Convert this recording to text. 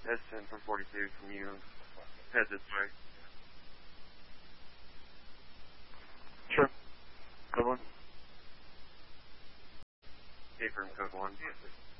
Edson from 42, can you head this way? Sure. Code 1. Affirm code 1.